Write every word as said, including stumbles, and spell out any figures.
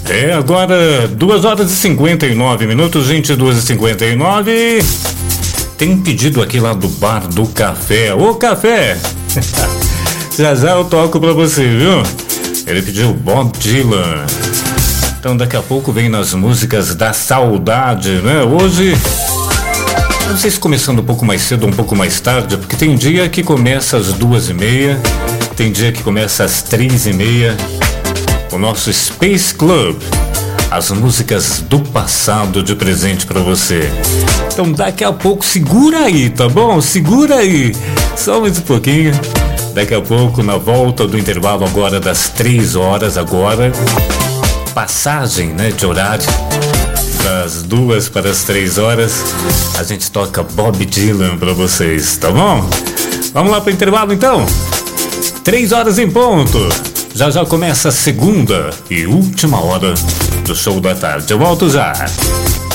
É, agora duas horas e cinquenta e nove minutos, gente, duas e cinquenta e nove. Tem pedido aqui lá do bar do café. Ô, café! Já já eu toco pra você, viu? Ele pediu Bob Dylan. Então daqui a pouco vem nas músicas da saudade, né? Hoje, não sei se começando um pouco mais cedo ou um pouco mais tarde, porque tem dia que começa às duas e meia, tem dia que começa às três e meia. O nosso Space Club, as músicas do passado de presente pra você. Então daqui a pouco, segura aí, tá bom? Segura aí, só mais um pouquinho. Daqui a pouco, na volta do intervalo agora das três horas, agora, passagem, né, de horário, das duas para as três horas, a gente toca Bob Dylan pra vocês, tá bom? Vamos lá pro intervalo então? Três horas em ponto. Já já começa a segunda e última hora do show da tarde. Eu volto já.